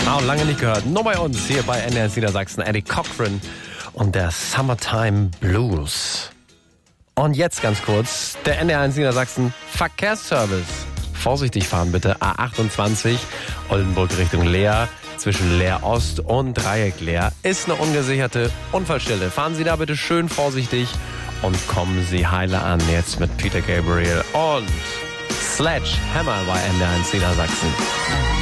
Auch lange nicht gehört. Nur bei uns hier bei NDR Niedersachsen. Eddie Cochran und der Summertime Blues. Und jetzt ganz kurz, der NDR Niedersachsen Verkehrsservice. Vorsichtig fahren bitte, A28, Oldenburg Richtung Leer, zwischen Leer Ost und Dreieck Leer. Ist eine ungesicherte Unfallstelle. Fahren Sie da bitte schön vorsichtig und kommen Sie heile an. Jetzt mit Peter Gabriel und Sledgehammer bei NDR Niedersachsen.